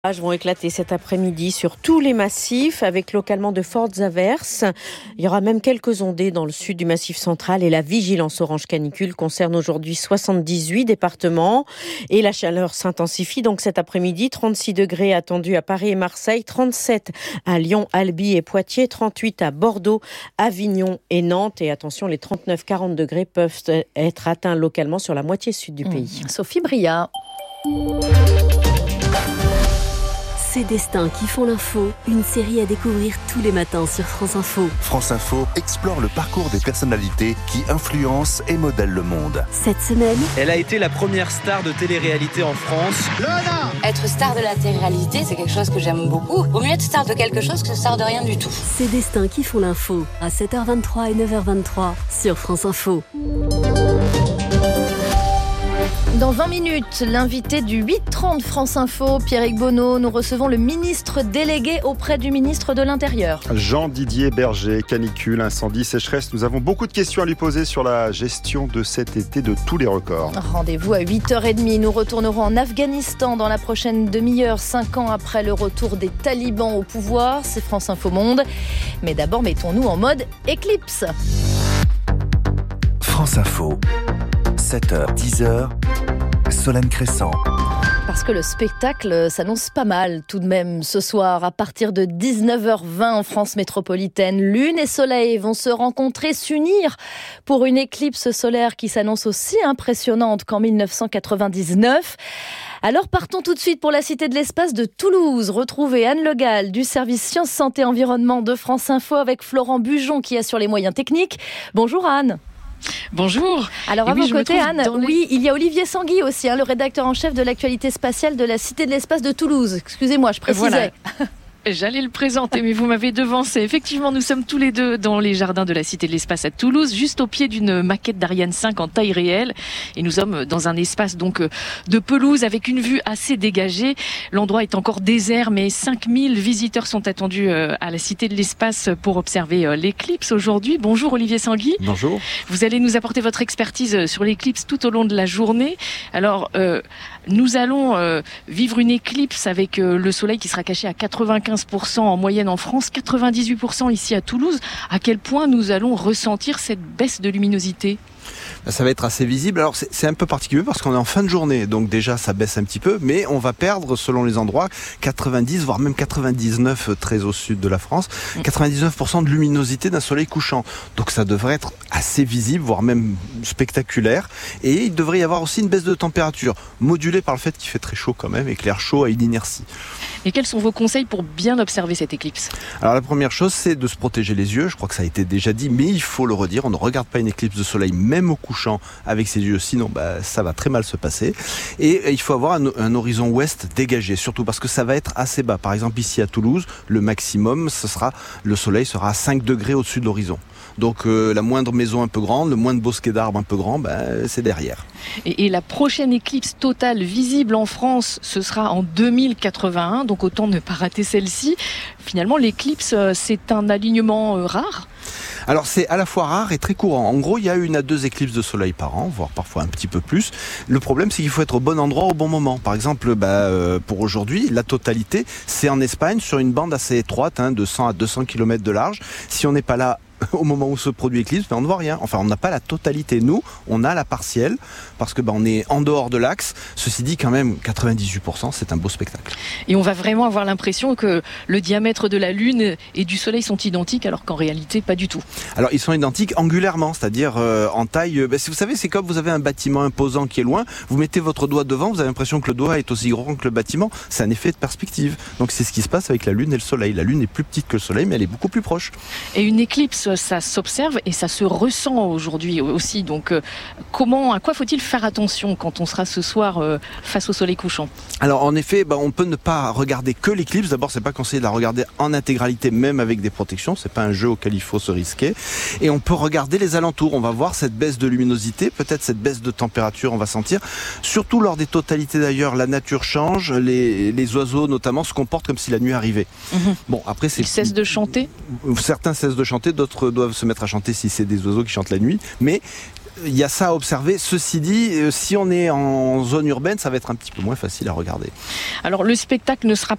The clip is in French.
Vont éclater cet après-midi sur tous les massifs avec localement de fortes averses. Il y aura même quelques ondées dans le sud du massif central et la vigilance orange canicule concerne aujourd'hui 78 départements et la chaleur s'intensifie donc cet après-midi. 36 degrés attendus à Paris et Marseille, 37 à Lyon, Albi et Poitiers, 38 à Bordeaux, Avignon et Nantes et attention, les 39-40 degrés peuvent être atteints localement sur la moitié sud du pays. Sophie Bria. Ces destins qui font l'info, une série à découvrir tous les matins sur France Info. France Info explore le parcours des personnalités qui influencent et modèlent le monde. Cette semaine, elle a été la première star de télé-réalité en France. Lola ! Être star de la télé-réalité, c'est quelque chose que j'aime beaucoup. Vaut mieux être star de quelque chose que star de rien du tout. Ces destins qui font l'info, à 7h23 et 9h23 sur France Info. Dans 20 minutes, l'invité du 8h30 France Info, Pierrick Bonneau, nous recevons le ministre délégué auprès du ministre de l'Intérieur. Jean-Didier Berger, canicule, incendie, sécheresse. Nous avons beaucoup de questions à lui poser sur la gestion de cet été de tous les records. Rendez-vous à 8h30. Nous retournerons en Afghanistan dans la prochaine demi-heure, 5 ans après le retour des talibans au pouvoir. C'est France Info Monde. Mais d'abord, mettons-nous en mode éclipse. France Info, 7h, 10h, Solène Crescent. Parce que le spectacle s'annonce pas mal tout de même ce soir. À partir de 19h20 en France métropolitaine, Lune et Soleil vont se rencontrer, s'unir pour une éclipse solaire qui s'annonce aussi impressionnante qu'en 1999. Alors partons tout de suite pour la Cité de l'Espace de Toulouse. Retrouvez Anne Le Gall du service Sciences, Santé, Environnement de France Info avec Florent Bujon qui assure les moyens techniques. Bonjour Anne. Bonjour. Alors à vos côtés, Anne, il y a Olivier Sanguy aussi, le rédacteur en chef de l'actualité spatiale de la Cité de l'Espace de Toulouse. Excusez-moi, je précisais. Voilà. J'allais le présenter, mais vous m'avez devancé. Effectivement, nous sommes tous les deux dans les jardins de la Cité de l'Espace à Toulouse, juste au pied d'une maquette d'Ariane 5 en taille réelle. Et nous sommes dans un espace donc de pelouse avec une vue assez dégagée. L'endroit est encore désert, mais 5000 visiteurs sont attendus à la Cité de l'Espace pour observer l'éclipse aujourd'hui. Bonjour Olivier Sanguy. Bonjour. Vous allez nous apporter votre expertise sur l'éclipse tout au long de la journée. Alors, nous allons vivre une éclipse avec le soleil qui sera caché à 95% en moyenne en France, 98% ici à Toulouse. À quel point nous allons ressentir cette baisse de luminosité ? Ça va être assez visible. Alors c'est un peu particulier parce qu'on est en fin de journée, donc déjà ça baisse un petit peu, mais on va perdre selon les endroits 90 voire même 99 très au sud de la France, 99% de luminosité d'un soleil couchant. Donc ça devrait être assez visible, voire même spectaculaire. Et il devrait y avoir aussi une baisse de température, modulée par le fait qu'il fait très chaud quand même et que l'air chaud a une inertie. Et quels sont vos conseils pour bien observer cette éclipse ? Alors la première chose, c'est de se protéger les yeux. Je crois que ça a été déjà dit, mais il faut le redire, on ne regarde pas une éclipse de soleil même au couchant avec ses yeux, sinon ça va très mal se passer. Et il faut avoir un horizon ouest dégagé, surtout parce que ça va être assez bas. Par exemple ici à Toulouse, le maximum, le soleil sera à 5 degrés au-dessus de l'horizon. Donc la moindre maison un peu grande, le moindre bosquet d'arbres un peu grand, c'est derrière. Et la prochaine éclipse totale visible en France, ce sera en 2081, donc autant ne pas rater celle-ci. Finalement, l'éclipse, c'est un alignement rare ? Alors c'est à la fois rare et très courant. En gros, il y a 1 à 2 éclipses de soleil par an, voire parfois un petit peu plus. Le problème, c'est qu'il faut être au bon endroit au bon moment. Par exemple, pour aujourd'hui, la totalité, c'est en Espagne, sur une bande assez étroite, de 100 à 200 km de large. Si on n'est pas là au moment où se produit l'éclipse, on ne voit rien. Enfin, on n'a pas la totalité. Nous, on a la partielle, parce que on est en dehors de l'axe. Ceci dit, quand même, 98%, c'est un beau spectacle. Et on va vraiment avoir l'impression que le diamètre de la Lune et du Soleil sont identiques, alors qu'en réalité, pas du tout. Alors, ils sont identiques angulairement, c'est-à-dire en taille. Si vous savez, c'est comme vous avez un bâtiment imposant qui est loin, vous mettez votre doigt devant, vous avez l'impression que le doigt est aussi grand que le bâtiment. C'est un effet de perspective. Donc, c'est ce qui se passe avec la Lune et le Soleil. La Lune est plus petite que le Soleil, mais elle est beaucoup plus proche. Et une éclipse, ça s'observe et ça se ressent aujourd'hui aussi. Donc, à quoi faut-il faire attention quand on sera ce soir face au soleil couchant ? Alors, en effet, on peut ne pas regarder que l'éclipse. D'abord, c'est pas conseillé de la regarder en intégralité, même avec des protections. C'est pas un jeu auquel il faut se risquer. Et on peut regarder les alentours. On va voir cette baisse de luminosité, peut-être cette baisse de température, on va sentir. Surtout lors des totalités d'ailleurs, la nature change. Les oiseaux, notamment, se comportent comme si la nuit arrivait. Bon, après, ils cessent de chanter ? Certains cessent de chanter, d'autres d'autres doivent se mettre à chanter si c'est des oiseaux qui chantent la nuit. Mais il y a ça à observer. Ceci dit, si on est en zone urbaine, ça va être un petit peu moins facile à regarder. Alors le spectacle ne sera